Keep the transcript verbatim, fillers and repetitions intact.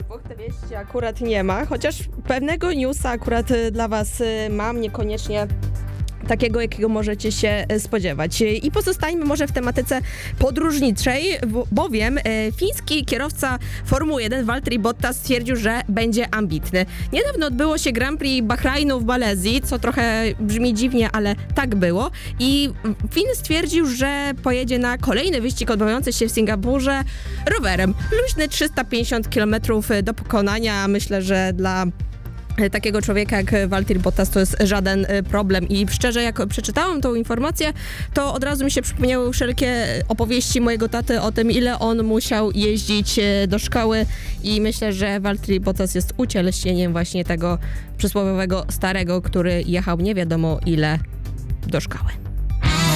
dwóch te wieści akurat nie ma, chociaż pewnego newsa akurat dla was mam, niekoniecznie takiego, jakiego możecie się spodziewać. I pozostańmy może w tematyce podróżniczej, bowiem fiński kierowca Formuły jeden Valtteri Bottas stwierdził, że będzie ambitny. Niedawno odbyło się Grand Prix Bahrajnu w Malezji, co trochę brzmi dziwnie, ale tak było. I Fin stwierdził, że pojedzie na kolejny wyścig odbywający się w Singapurze rowerem. Luźny trzysta pięćdziesiąt kilometrów do pokonania. Myślę, że dla takiego człowieka jak Valtteri Bottas to jest żaden problem i szczerze jak przeczytałam tą informację, to od razu mi się przypomniały wszelkie opowieści mojego taty o tym, ile on musiał jeździć do szkoły i myślę, że Valtteri Bottas jest ucieleśnieniem właśnie tego przysłowiowego starego, który jechał nie wiadomo ile do szkoły.